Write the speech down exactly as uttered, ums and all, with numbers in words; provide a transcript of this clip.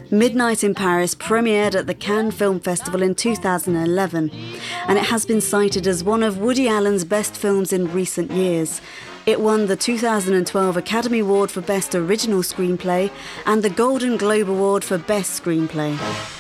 Midnight in Paris premiered at the Cannes Film Festival in two thousand eleven, and it has been cited as one of Woody Allen's best films in recent years. It won the two thousand twelve Academy Award for Best Original Screenplay and the Golden Globe Award for Best Screenplay.